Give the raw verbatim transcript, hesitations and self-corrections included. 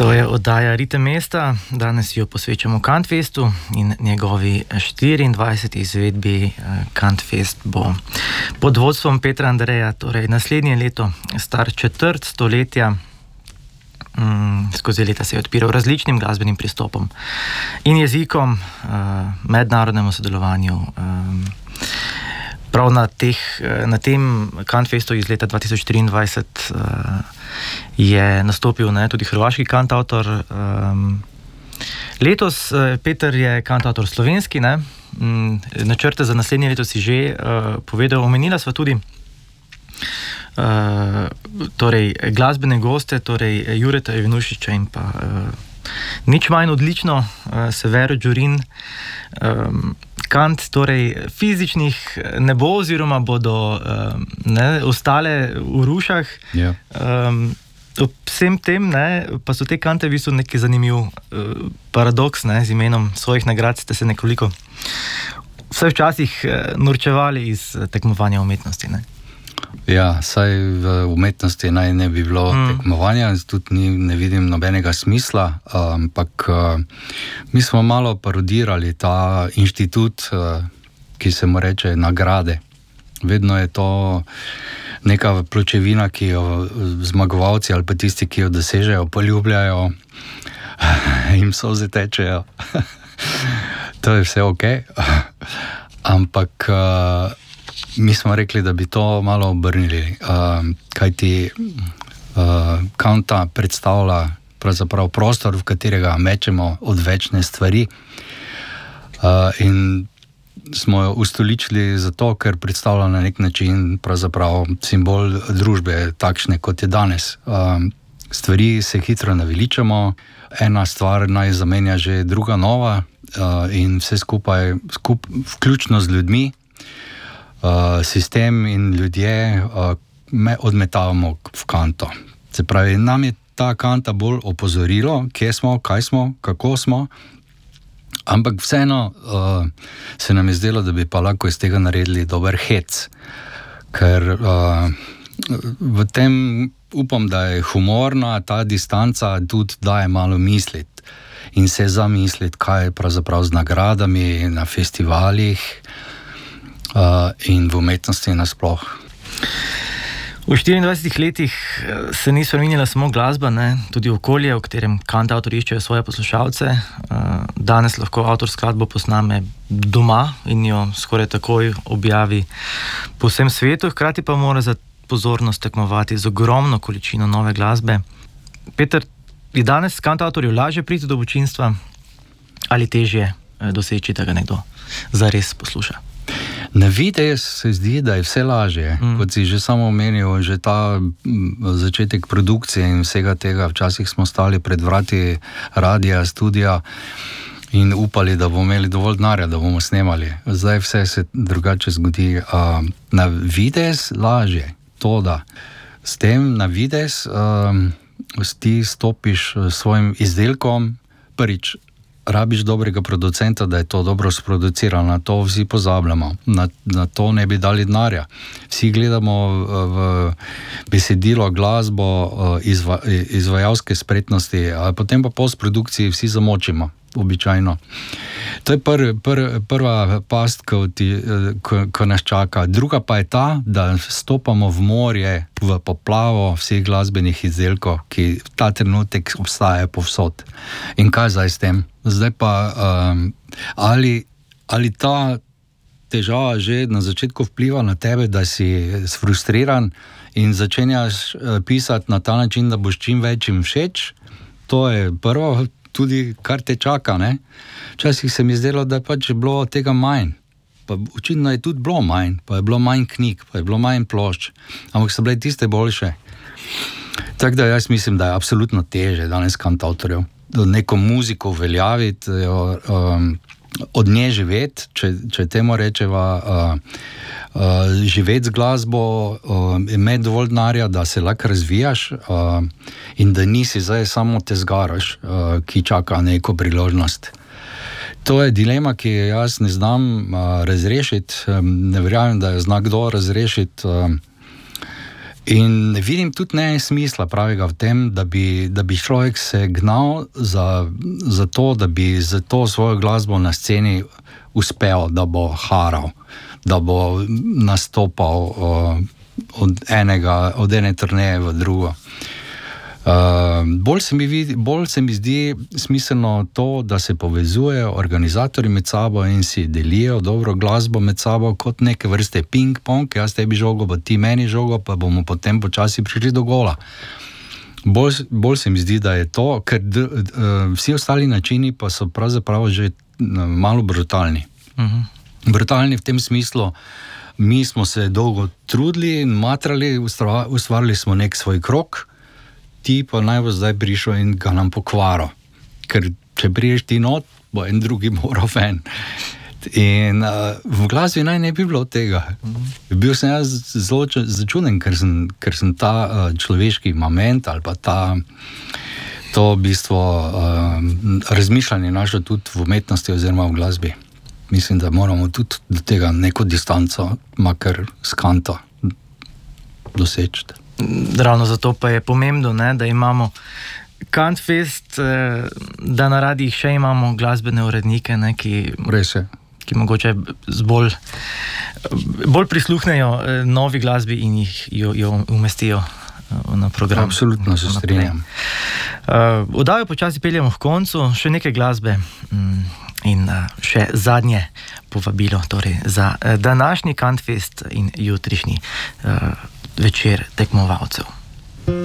To je oddaja Ritem mesta, danes jo posvečamo Kantfestu in njegovi štiriindvajseti izvedbi. Kantfest bo pod vodstvom Petra Andreja, torej naslednje leto, star četrt stoletja. Skozi leta se je odpiral različnim glasbenim pristopom in jezikom, mednarodnemu sodelovanju. Prav na, teh, na tem Kantfestu iz leta dva tisoč triindvajset je nastopil ne, tudi hrvaški kantautor. Letos Peter je kantautor slovenski, ne. Načrte za naslednje leto si že povedal, omenila sva tudi torej glasbene goste, torej Jureta Ivanušiča in pa nič manj odlično Severo Đurin. Kant, torej fizičnih ne bo, oziroma bodo ne, ostale v rušah. Yeah. Um, ob vsem tem ne, pa so te kante v bistvu neki zanimiv uh, paradoks, ne, z imenom svojih nagrad ste se nekoliko vse včasih uh, norčevali iz uh, tekmovanja umetnosti. Ne. Ja, saj v umetnosti naj ne bi bilo mm. tekmovanja, tudi ni, ne vidim nobenega smisla, ampak mi smo malo parodirali ta inštitut, ki se mu reče nagrade. Vedno je to neka pločevina, ki jo zmagovalci ali pa tisti, ki jo dosežejo, poljubljajo, jim solze tečejo. To je vse ok. Ampak mi smo rekli, da bi to malo obrnili, uh, kajti uh, Kanta predstavlja pravzaprav prostor, v katerega mečemo odvečne stvari, uh, in smo jo ustoličili zato, ker predstavlja na nek način pravzaprav simbol družbe takšne, kot je danes. Uh, stvari se hitro naveličamo, ena stvar naj zamenja že druga nova, uh, in vse skupaj, skup, vključno z ljudmi, Uh, sistem in ljudje uh, me odmetavamo v kanto. Se pravi, nam je ta kanta bolj opozorilo, kje smo, kaj smo, kako smo, ampak vseeno uh, se nam je zdelo, da bi pa lahko iz tega naredili dober hec, ker uh, v tem upam, da je humorna ta distanca, tudi daje malo misliti in se zamisliti, kaj je pravzaprav z nagradami na festivalih, Uh, in v umetnosti nasploh. V štiriindvajsetih letih se ni spremenila samo glasba, ne? Tudi okolje, v katerem kantautorji iščejo svoje poslušalce. Uh, danes lahko avtor skladbo posname doma in jo skoraj takoj objavi po vsem svetu, hkrati pa mora za pozornost tekmovati z ogromno količino nove glasbe. Peter, je danes kantautorju lažje priti do občinstva ali težje doseči, da ga nekdo zares posluša? Na videz se zdi, da je vse lažje, mm. kot si že samo omenil, že ta začetek produkcije in vsega tega. Včasih smo stali pred vrati radija, studija in upali, da bomo imeli dovolj denarja, da bomo snemali. Zdaj vse se drugače zgodi. Uh, na videz lažje, to da s tem na videz um, ti stopiš s svojim izdelkom, prvič rabiš dobrega producenta, da je to dobro sproducirano, na to vsi pozabljamo, na, na to ne bi dali denarja. Vsi gledamo v besedilo, glasbo, izva, izvajalske spretnosti, a potem pa postprodukciji vsi zamočimo, običajno. To je pr, pr, prva past, ko, ti, ko, ko nas čaka. Druga pa je ta, da stopamo v morje, v poplavo vseh glasbenih izdelkov, ki ta trenutek obstajajo povsod. In kaj zdaj s tem? Zdaj pa, um, ali, ali ta težava že na začetku vpliva na tebe, da si sfrustriran in začenjaš pisati na ta način, da boš čim večjim všeč? To je prvo, tudi kar te čaka, ne? Včasih se mi zdelo, da je pač bilo tega manj. Pa očitno je tudi bilo manj, pa je bilo manj knjig, pa je bilo manj plošč, ampak so bile tiste boljše. Tako da jaz mislim, da je absolutno teže danes kantautorjev neko muziko uveljaviti, jo, um, od nje živeti, če, če temu rečeva, uh, uh, živeti z glasbo, uh, imeti dovolj denarja, da se lahko razvijaš, uh, in da nisi zdaj samo tezgaraš, uh, ki čaka neko priložnost. To je dilema, ki jo jaz ne znam uh, razrešiti, um, ne verjamem, da jo zna kdo razrešiti. Uh, In vidim tudi ne smisla pravega v tem, da bi, da bi človek se gnal za, za to, da bi za to svojo glasbo na sceni uspel, da bo haral, da bo nastopal uh, od, enega, od ene turneje v drugo. Uh, bolj, se mi vidi, bolj se mi zdi smiselno to, da se povezujejo organizatorji med sabo in si delijo dobro glasbo med sabo kot neke vrste ping-pong, jaz tebi žogo, pa ti meni žogo, pa bomo potem počasi prišli do gola. Bolj, bolj se mi zdi, da je to, ker d, d, vsi ostali načini pa so pravzaprav že malo brutalni. Uh-huh. Brutalni v tem smislu, mi smo se dolgo trudili in matrali, ustvarili smo nek svoj krog, ti pa naj bo zdaj prišel in ga nam pokvaro. Ker če priješ ti not, bo en drugi moral ven. In uh, v glasbi naj ne bi bilo tega. Mm-hmm. Bil sem jaz zelo začuden, ker sem, ker sem ta uh, človeški moment ali pa ta, to v bistvu uh, razmišljanje našel tudi v umetnosti oziroma v glasbi. Mislim, da moramo tudi do tega neko distanco, makar s kanto, doseči. Ravno zato pa je pomembno, ne, da imamo Kantfest, da na radijih še imamo glasbene urednike, ne, ki, ki mogoče z bolj, bolj prisluhnejo novi glasbi in jih jo, jo umestijo na program. Absolutno se strinjam. Uh, Oddajo počasi peljemo v koncu, še nekaj glasbe in uh, še zadnje povabilo torej, za današnji Kantfest in jutrišnji uh, večer tekmovalcev.